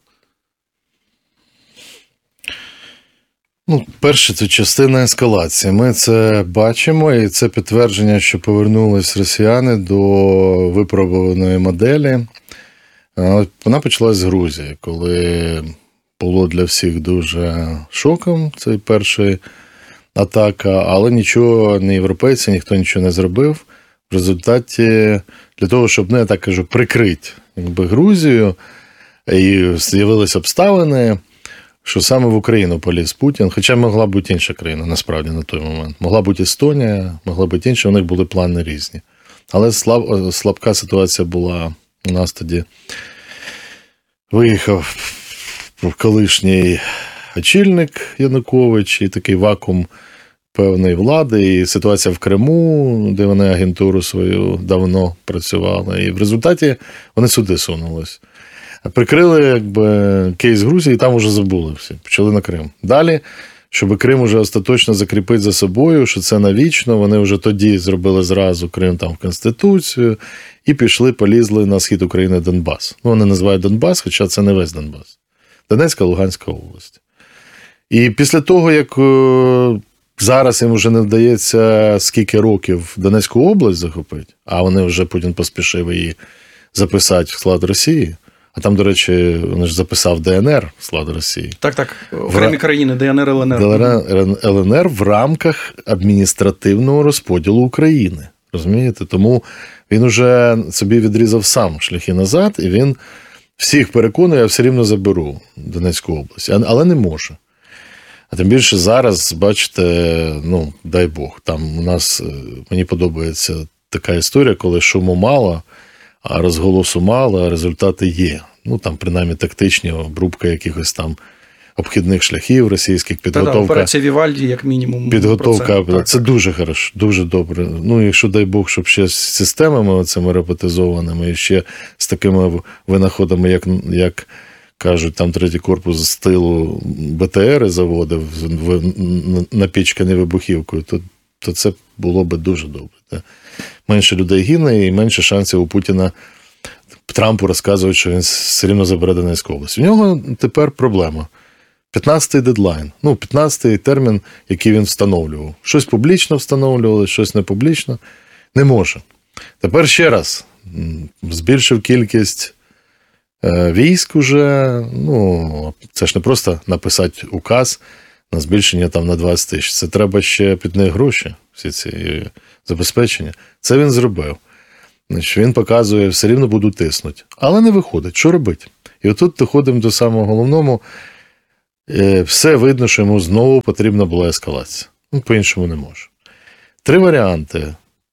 Ну, перше, це частина ескалації. Ми це бачимо, і це підтвердження, що повернулись росіяни до випробуваної моделі. Вона почалась з Грузії, коли було для всіх дуже шоком цей перший атака, але нічого, ні європейці, ніхто нічого не зробив. В результаті для того, щоб, ну, я так кажу, прикрити якби Грузію, і з'явилися обставини, що саме в Україну поліз Путін, хоча могла бути інша країна, насправді, на той момент. Могла бути Естонія, могла бути інша, у них були плани різні. Але слаб, слабка ситуація була у нас тоді. Виїхав колишній очільник Янукович, і такий вакуум певної влади, і ситуація в Криму, де вони агентуру свою давно працювали. І в результаті вони сюди сунулись. Прикрили якби кейс Грузії, і там вже забули всі. Почали на Крим. Далі, щоб Крим уже остаточно закріпити за собою, що це навічно, вони вже тоді зробили зразу Крим там в Конституцію, і пішли, полізли на схід України Донбас. Ну, вони називають Донбас, хоча це не весь Донбас. Донецька, Луганська область. І після того, як зараз їм вже не вдається скільки років Донецьку область захопити, а вони вже Путін поспішив її записати в склад Росії. А там, до речі, він ж записав Де ен ер в склад Росії. Так, так. Окремі країни, Де ен ер, ел ен ер. Де ен ер в рамках адміністративного розподілу України. Розумієте? Тому він уже собі відрізав сам шляхи назад, і він всіх переконує, я все рівно заберу Донецьку область. Але не може. А тим більше зараз, бачите, ну, дай Бог, там у нас, мені подобається така історія, коли шуму мало, а розголосу мало, а результати є. Ну, там, принаймні, тактичні обрубка якихось там обхідних шляхів російських, підготовка. Та-да, операція Вівальді, як мінімум. Підготовка, це, це дуже хорошо, дуже добре. Ну, якщо, дай Бог, щоб ще з системами оцими роботизованими, і ще з такими винаходами, як, як кажуть, там третій корпус з тилу Бе Те Ери заводив, напічканий вибухівкою, то, то це було би дуже добре. Менше людей гине і менше шансів у Путіна Трампу розказують, що він все рівно забере Донецьку область. У нього тепер проблема. п'ятнадцятий дедлайн. Ну, п'ятнадцятий термін, який він встановлював. Щось публічно встановлювали, щось не публічно. Не може. Тепер ще раз збільшив кількість військ уже, ну, це ж не просто написати указ на збільшення там на двадцять тисяч. Це треба ще під них гроші, всі ці забезпечення. Це він зробив. Значить, він показує, все рівно буду тиснути. Але не виходить. Що робити? І отут доходимо до самого головного. Все видно, що йому знову потрібна була ескалація. Ну, по-іншому не може. Три варіанти.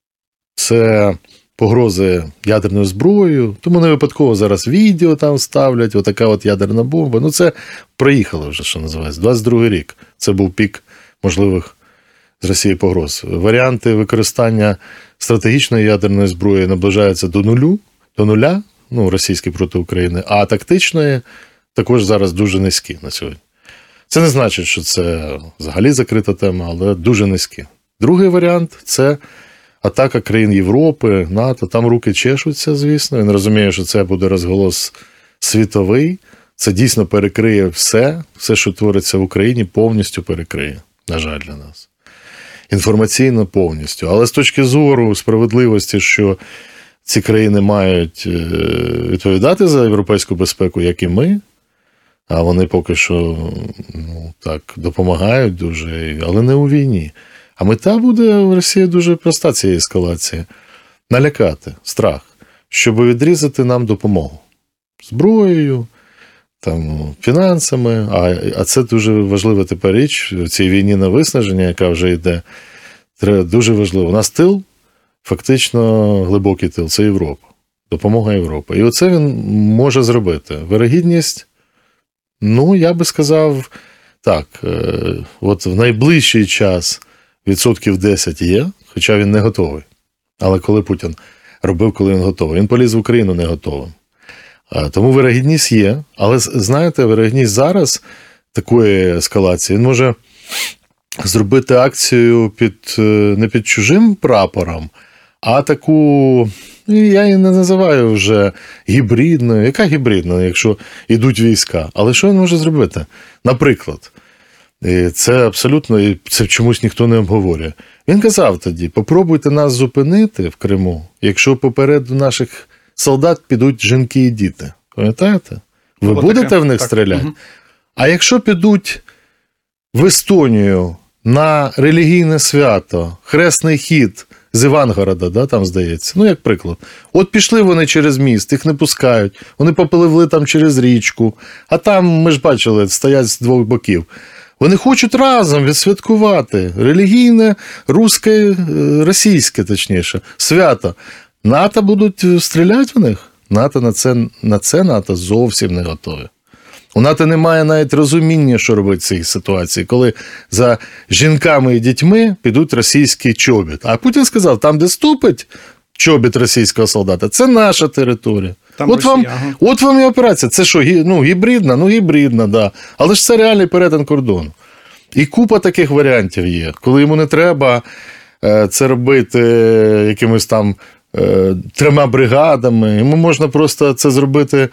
Це погрози ядерною зброєю, тому не випадково зараз відео там ставлять, отака от ядерна бомба. Ну, це проїхало вже, що називається. двадцять другий рік. Це був пік можливих з Росії погроз. Варіанти використання стратегічної ядерної зброї наближаються до нулю, до нуля, ну, російські проти України, а тактичної також зараз дуже низькі на сьогодні. Це не значить, що це взагалі закрита тема, але дуже низькі. Другий варіант – це атака країн Європи, НАТО. Там руки чешуться, звісно. Він розуміє, що це буде розголос світовий. Це дійсно перекриє все, все, що твориться в Україні, повністю перекриє, на жаль, для нас. Інформаційно повністю. Але з точки зору справедливості, що ці країни мають відповідати за європейську безпеку, як і ми, а вони поки що, ну, так, допомагають дуже, але не у війні. А мета буде в Росії дуже проста цієї ескалації. Налякати, страх, щоб відрізати нам допомогу. Зброєю, там, фінансами, а, а це дуже важлива тепер річ в цій війні на виснаження, яка вже йде, дуже важливо. У нас тил, фактично глибокий тил, це Європа, допомога Європи. І оце він може зробити. Вирогідність, ну, я би сказав, так, от в найближчий час відсотків десять є, хоча він не готовий. Але коли Путін робив, коли він готовий? Він поліз в Україну не готовим. Тому вирогідність є, але, знаєте, вирогідність зараз такої ескалації, він може зробити акцію під, не під чужим прапором, а таку, я її не називаю вже гібридною. Яка гібридна, якщо йдуть війська? Але що він може зробити? Наприклад, і це абсолютно, і це чомусь ніхто не обговорює. Він казав тоді, попробуйте нас зупинити в Криму, якщо попереду наших солдат підуть жінки і діти. Пам'ятаєте? Ви О, будете таке. в них так. стріляти? Угу. А якщо підуть в Естонію на релігійне свято, хресний хід з Івангорода, да, там здається, ну як приклад. От пішли вони через міст, їх не пускають, вони попливли там через річку, а там, ми ж бачили, стоять з двох боків. Вони хочуть разом відсвяткувати релігійне, русське, російське, точніше, свято. НАТО будуть стріляти в них? НАТО на це, на це НАТО зовсім не готові. У НАТО немає навіть розуміння, що робити в цій ситуації, коли за жінками і дітьми підуть російський чобіт. А Путін сказав, там, де ступить чобіт російського солдата, це наша територія. Там от, вам, ага. от вам і операція. Це що, ну, гібридна? Ну, гібридна, да. Але ж це реальний перетин кордону. І купа таких варіантів є. Коли йому не треба це робити якимось там трьома бригадами, йому можна просто це зробити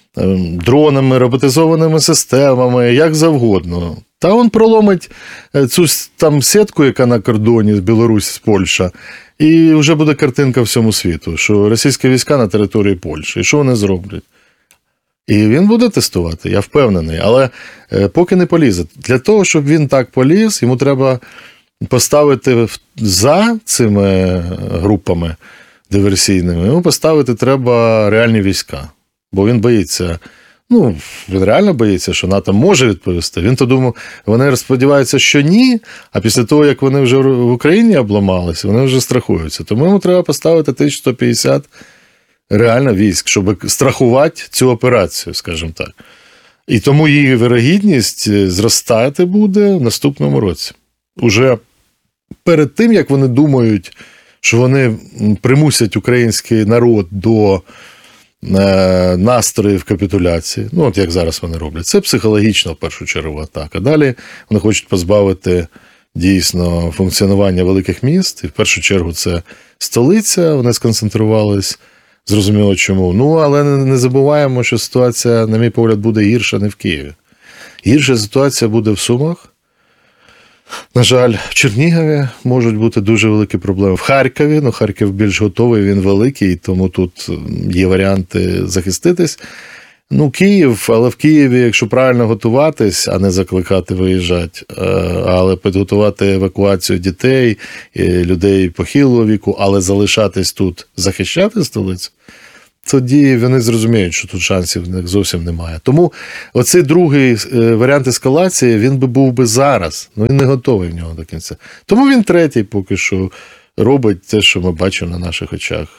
дронами, роботизованими системами, як завгодно. Та він проломить цю там сітку, яка на кордоні з Білорусі, з Польща, і вже буде картинка всьому світу, що російські війська на території Польщі. І що вони зроблять? І він буде тестувати, я впевнений. Але поки не полізе. Для того, щоб він так поліз, йому треба поставити за цими групами диверсійними, йому поставити треба реальні війська. Бо він боїться, ну, він реально боїться, що НАТО може відповісти. Він то думав, вони сподіваються, що ні, а після того, як вони вже в Україні обламалися, вони вже страхуються. Тому йому треба поставити тисячу сто п'ятдесят реально військ, щоб страхувати цю операцію, скажімо так. І тому її вирогідність зростати буде в наступному році. Уже перед тим, як вони думають, що вони примусять український народ до настроїв капітуляції, ну от як зараз вони роблять, це психологічно в першу чергу атака. Далі вони хочуть позбавити дійсно функціонування великих міст, і в першу чергу це столиця, вони сконцентрувались, зрозуміло чому. Ну, але не забуваємо, що ситуація, на мій погляд, буде гірша не в Києві. Гірша ситуація буде в Сумах. На жаль, в Чернігові можуть бути дуже великі проблеми. В Харкові, ну Харків більш готовий, він великий, тому тут є варіанти захиститись. Ну, Київ, але в Києві, якщо правильно готуватись, а не закликати виїжджати, але підготувати евакуацію дітей, людей похилого віку, але залишатись тут, захищати столицю, тоді вони зрозуміють, що тут шансів в них зовсім немає. Тому оцей другий варіант ескалації, він би був би зараз, але він не готовий в нього до кінця. Тому він третій поки що робить те, що ми бачимо на наших очах.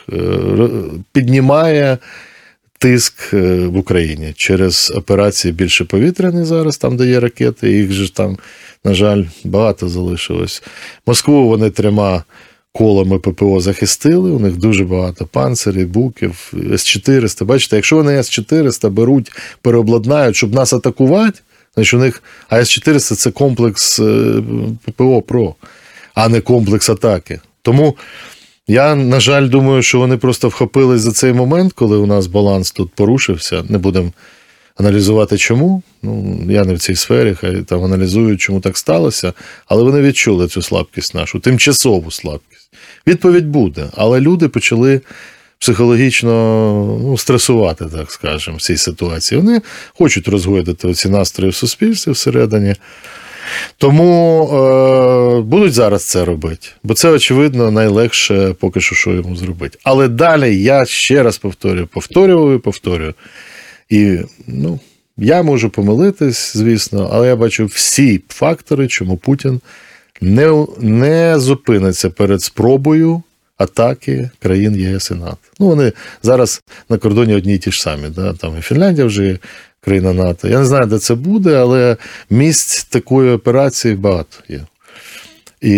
Піднімає тиск в Україні через операції більше повітряні зараз, там, де є ракети, їх же там, на жаль, багато залишилось. Москву вони трьома колами ППО захистили, у них дуже багато панцирів, буків, С чотириста. Бачите, якщо вони С чотириста беруть, переобладнають, щоб нас атакувати, значить у них, а С чотириста – це комплекс ППО ПРО, а не комплекс атаки. Тому я, на жаль, думаю, що вони просто вхопились за цей момент, коли у нас баланс тут порушився. Не будемо аналізувати чому. Ну, я не в цій сфері, хай там аналізують, чому так сталося. Але вони відчули цю слабкість нашу, тимчасову слабкість. Відповідь буде, але люди почали психологічно ну, стресувати, так скажемо, в цій ситуації. Вони хочуть розгойдати оці настрої в суспільстві всередині. Тому е, будуть зараз це робити, бо це, очевидно, найлегше поки що, що йому зробити. Але далі я ще раз повторюю, повторюю і повторюю. І, ну, я можу помилитись, звісно, але я бачу всі фактори, чому Путін не, не зупиниться перед спробою атаки країн ЄС і НАТО. Ну, вони зараз на кордоні одні й ті ж самі, да? Там і Фінляндія вже є країна НАТО. Я не знаю, де це буде, але місць такої операції багато є. І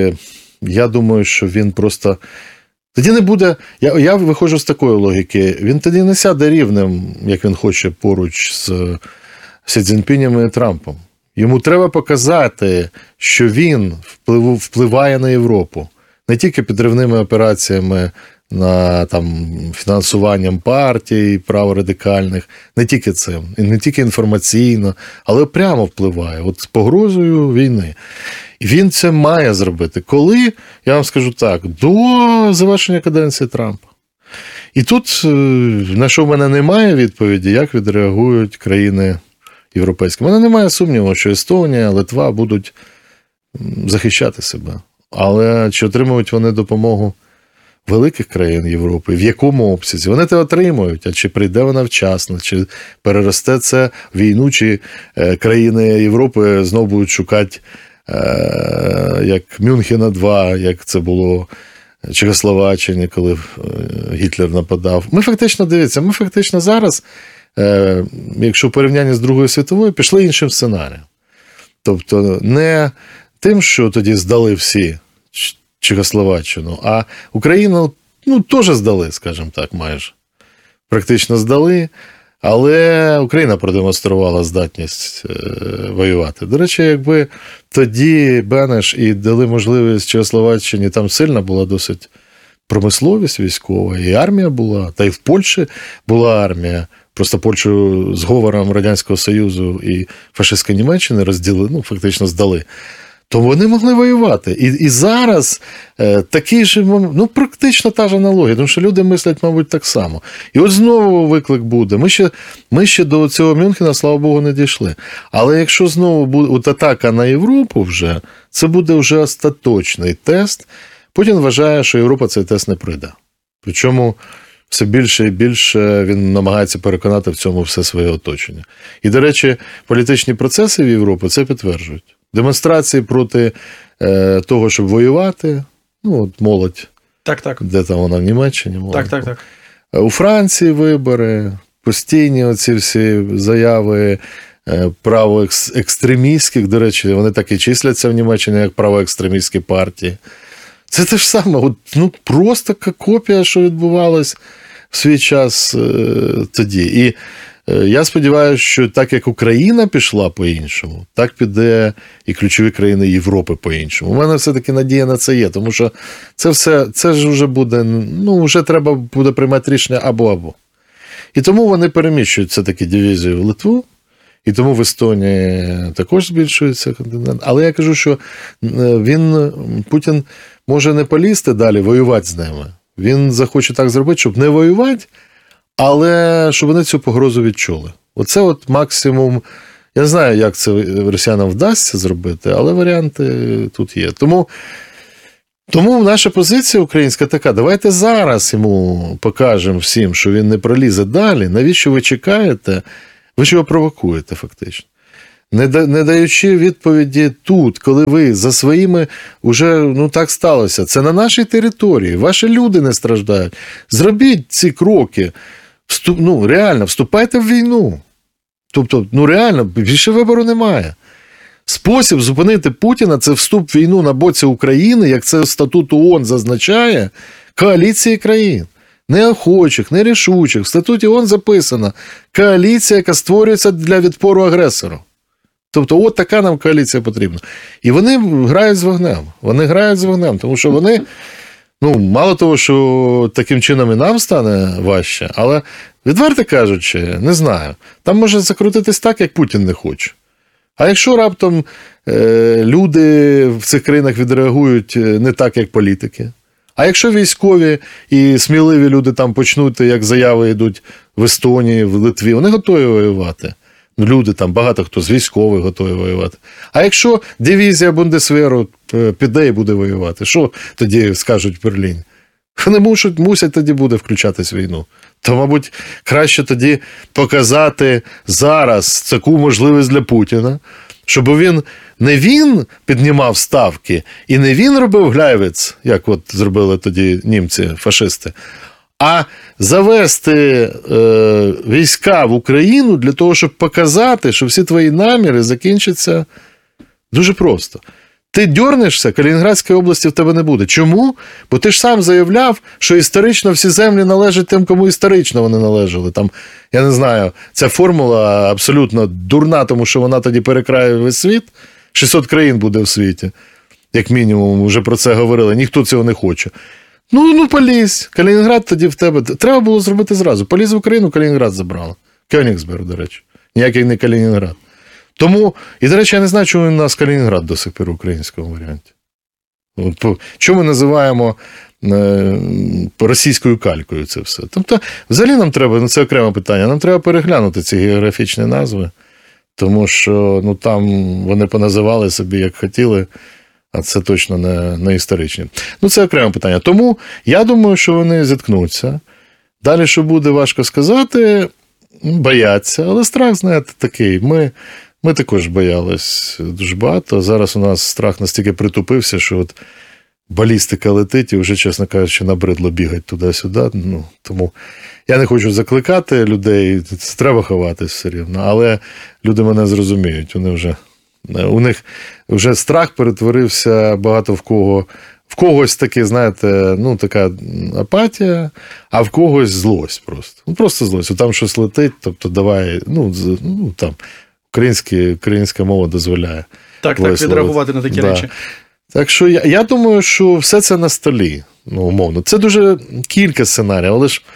я думаю, що він просто... Тоді не буде... Я, я виходжу з такої логіки. Він тоді не сяде рівнем, як він хоче, поруч з Сі Цзіньпінем і Трампом. Йому треба показати, що він вплив, впливає на Європу. Не тільки підривними операціями, на там фінансуванням партій, праворадикальних, не тільки цим, і не тільки інформаційно, але прямо впливає, от з погрозою війни. І він це має зробити. Коли, я вам скажу так, до завершення каденції Трампа. І тут, на що в мене немає відповіді, як відреагують країни європейські. У мене немає сумніву, що Естонія, Литва будуть захищати себе. Але чи отримують вони допомогу великих країн Європи, в якому обсязі? Вони те отримують, а чи прийде вона вчасно, чи переросте це в війну, чи країни Європи знову будуть шукати, як Мюнхена два, як це було в Чехословаччині, коли Гітлер нападав. Ми фактично, дивіться, ми фактично зараз, якщо в порівнянні з Другою світовою, пішли іншим сценарієм. Тобто не тим, що тоді здали всі Чехословаччину, а Україну, ну, теж здали, скажімо так, майже. Практично здали, але Україна продемонструвала здатність е, воювати. До речі, якби тоді Бенеш і дали можливість Чехословаччині, там сильна була досить промисловість військова, і армія була, та й в Польщі була армія. Просто Польщу з говором Радянського Союзу і фашистської Німеччини розділили, ну, фактично здали. То вони могли воювати. І, і зараз е, такий же, ну, практично та ж аналогія, тому що люди мислять, мабуть, так само. І от знову виклик буде. Ми ще, ми ще до цього Мюнхена, слава Богу, не дійшли. Але якщо знову буде от атака на Європу вже, це буде вже остаточний тест. Путін вважає, що Європа цей тест не пройде. Причому все більше і більше він намагається переконати в цьому все своє оточення. І, до речі, політичні процеси в Європі це підтверджують. Демонстрації проти е, того, щоб воювати, ну, от молодь, так, так. Де там вона в Німеччині? Молодь. Так, так, так. У Франції вибори, постійні оці всі заяви е, правоекстремістських, до речі, вони так і числяться в Німеччині, як правоекстремістські партії. Це те ж саме, от, ну, просто копія, що відбувалось в свій час е, тоді. І е, я сподіваюся, що так як Україна пішла по-іншому, так піде і ключові країни Європи по-іншому. У мене все-таки надія на це є, тому що це все, це ж вже буде, ну, вже треба буде приймати рішення або-або. І тому вони переміщують все-таки дивізію в Литву, і тому в Естонії також збільшується контингент. Але я кажу, що він, Путін, може не полізти далі воювати з ними. Він захоче так зробити, щоб не воювати, але щоб вони цю погрозу відчули. Оце от максимум. Я не знаю, як це росіянам вдасться зробити, але варіанти тут є. Тому, тому наша позиція українська така, давайте зараз йому покажемо всім, що він не пролізе далі. Навіщо ви чекаєте? Ви ж його провокуєте фактично. Не, да, не даючи відповіді тут, коли ви за своїми уже, ну так сталося, це на нашій території, ваші люди не страждають. Зробіть ці кроки, вступ, ну реально, вступайте в війну. Тобто, ну реально, більше вибору немає. Спосіб зупинити Путіна – це вступ в війну на боці України, як це статут ООН зазначає, коаліції країн. Неохочих, нерішучих. В статуті ООН записано коаліція, яка створюється для відпору агресору. Тобто, от така нам коаліція потрібна. І вони грають з вогнем. Вони грають з вогнем, тому що вони, ну, мало того, що таким чином і нам стане важче, але, відверто кажучи, не знаю. Там може закрутитись так, як Путін не хоче. А якщо раптом е, люди в цих країнах відреагують не так, як політики, а якщо військові і сміливі люди там почнуть, як заяви йдуть в Естонії, в Литві, вони готові воювати. Люди там, багато хто з військових готові воювати. А якщо дивізія Бундесверу піде і буде воювати, що тоді скажуть в Берліні? Вони мусять, мусять тоді буде включатись в війну. То, мабуть, краще тоді показати зараз таку можливість для Путіна, щоб він не він піднімав ставки і не він робив гляйвець, як от зробили тоді німці, фашисти, а завести е, війська в Україну для того, щоб показати, що всі твої наміри закінчаться дуже просто. Ти дьорнешся, Калінінградської області в тебе не буде. Чому? Бо ти ж сам заявляв, що історично всі землі належать тим, кому історично вони належали. Там, я не знаю, ця формула абсолютно дурна, тому що вона тоді перекрає весь світ. шістсот країн буде в світі, як мінімум, вже про це говорили. Ніхто цього не хоче. Ну, ну, полізь. Калінінград тоді в тебе. Треба було зробити зразу. Поліз в Україну, Калінінград забрали. Кёнігсберг, до речі. Ніякий не Калінінград. Тому, і, до речі, я не знаю, чому у нас Калінінград до сих пір в українському варіанті. От, чому ми називаємо е, російською калькою це все? Тобто, взагалі нам треба, ну це окреме питання, нам треба переглянути ці географічні назви, тому що ну, там вони поназивали собі, як хотіли, а це точно не, не історичні. Ну, це окреме питання. Тому я думаю, що вони зіткнуться. Далі, що буде, важко сказати, бояться, але страх, знаєте, такий. Ми... Ми також боялись дуже багато. Зараз у нас страх настільки притупився, що от балістика летить і вже, чесно кажучи, набридло бігати туди-сюди. Ну, тому я не хочу закликати людей, треба ховатись все рівно. Але люди мене зрозуміють. Вони вже, у них вже страх перетворився багато в кого. В когось таки, знаєте, ну, така апатія, а в когось злость просто. Ну, просто злость. Там щось летить, тобто давай, ну, ну там... Українська, українська мова дозволяє. Так, так, відреагувати на такі да. речі. Так що я, я думаю, що все це на столі, ну, умовно. Це дуже кілька сценаріїв, але ж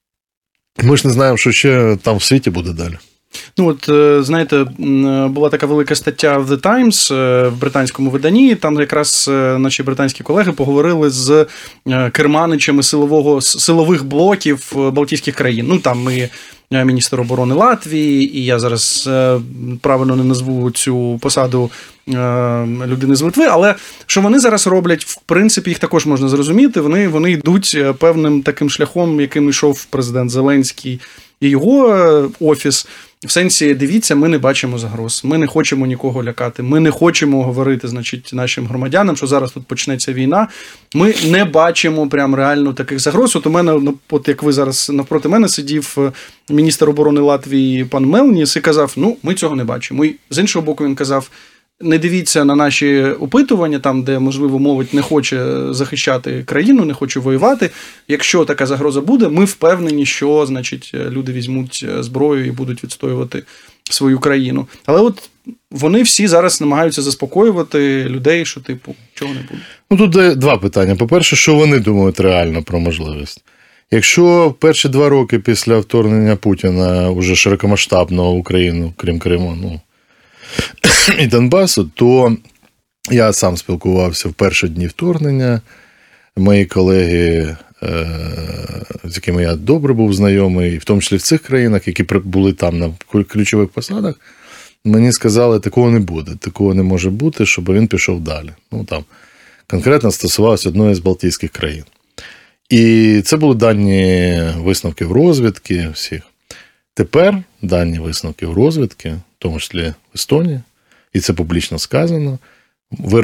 ми ж не знаємо, що ще там в світі буде далі. Ну, от, знаєте, була така велика стаття в The Times в британському виданні, там якраз наші британські колеги поговорили з керманичами силового, силових блоків Балтійських країн. Ну, там і міністр оборони Латвії, і я зараз правильно не назву цю посаду людини з Литви, але що вони зараз роблять, в принципі, їх також можна зрозуміти, вони, вони йдуть певним таким шляхом, яким йшов президент Зеленський і його офіс. В сенсі, дивіться, ми не бачимо загроз, ми не хочемо нікого лякати, ми не хочемо говорити, значить, нашим громадянам, що зараз тут почнеться війна. Ми не бачимо прям реально таких загроз. От у мене, от як ви зараз навпроти мене сидів міністр оборони Латвії пан Мелніс і казав, ну, ми цього не бачимо. І з іншого боку він казав, не дивіться на наші опитування, там, де, можливо, молодь не хоче захищати країну, не хоче воювати. Якщо така загроза буде, ми впевнені, що, значить, люди візьмуть зброю і будуть відстоювати свою країну. Але от вони всі зараз намагаються заспокоювати людей, що, типу, чого не буде. Ну, тут два питання. По-перше, що вони думають реально про можливість? Якщо перші два роки після вторгнення Путіна уже широкомасштабного в Україну, крім Криму, ну, і Донбасу, то я сам спілкувався в перші дні вторгнення. Мої колеги з якими я добре був знайомий, в тому числі в цих країнах, які були там на ключових посадах, мені сказали, такого не буде, такого не може бути, щоб він пішов далі. Ну, там, конкретно стосувалося одної з Балтійських країн. І це були дані висновків розвідки всіх. Тепер дані висновків розвідки, в тому числі в Естонії, і це публічно сказано,